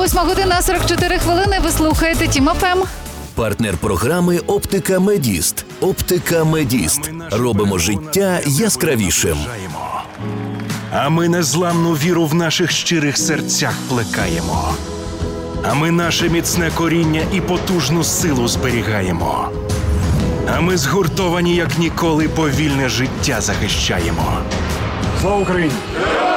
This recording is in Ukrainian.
8 година 44 хвилини. Ви слухаєте Тім ФМ. Партнер програми «Оптика Медіст». «Оптика Медіст». Робимо життя яскравішим. А ми незламну віру в наших щирих серцях плекаємо. А ми наше міцне коріння і потужну силу зберігаємо. А ми згуртовані, як ніколи, повільне життя захищаємо. Слава Україні!